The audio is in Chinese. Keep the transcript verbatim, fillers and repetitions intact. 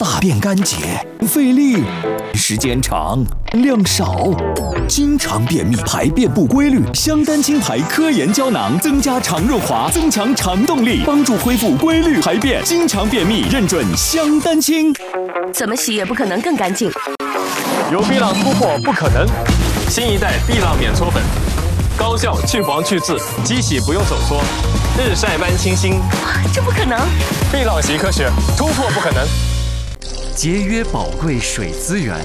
大便干结，费力，时间长，量少，经常便秘，排便不规律。香丹清牌科研胶囊增加肠润滑，增强肠动力，帮助恢复规律排便。经常便秘，认准香丹清。 怎么洗也不可能更干净。 有碧浪突破不可能，新一代碧浪免搓粉，高效去黄去渍，机洗不用手搓，日晒般清新。 这不可能！ 碧浪习科学，突破不可能。 节约宝贵水资源，